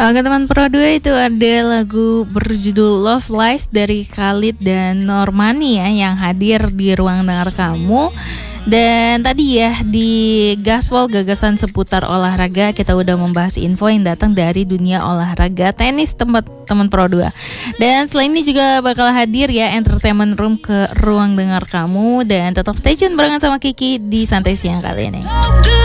Oke teman Pro 2, itu ada lagu berjudul Love Lies dari Khalid dan Normani ya, yang hadir di ruang dengar kamu. Dan tadi ya di Gaspol gagasan seputar olahraga, kita udah membahas info yang datang dari dunia olahraga tenis teman Pro 2. Dan selain ini juga bakal hadir ya Entertainment Room ke ruang dengar kamu. Dan tetap stay tune barengan sama Kiki di Santai Siang kali ini.